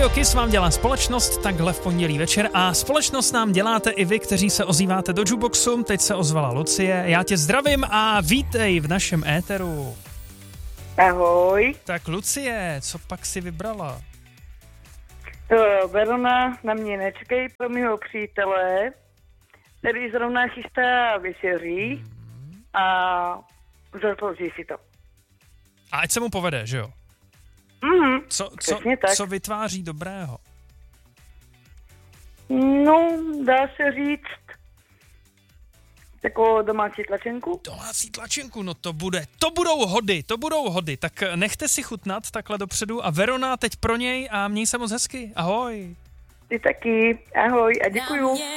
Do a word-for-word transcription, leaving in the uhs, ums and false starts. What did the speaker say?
Radio Kiss vám dělá společnost takhle v pondělí večer a společnost nám děláte i vy, kteří se ozýváte do Jukeboxu. Teď se ozvala Lucie. Já tě zdravím a vítej v našem éteru. Ahoj. Tak Lucie, co pak si vybrala? Uh, Verona na mě nečkej pro mého přítele, který zrovna chystá večeří hmm. a zaslouží si to. A ať se mu povede, že jo? Mhm, co, co, co vytváří dobrého? No, dá se říct takovou domácí tlačenku. Domácí tlačenku, no to bude, to budou hody, to budou hody. Tak nechte si chutnat takhle dopředu a Verona teď pro něj a měj se moc hezky. Ahoj. Ty taky, ahoj a děkuju.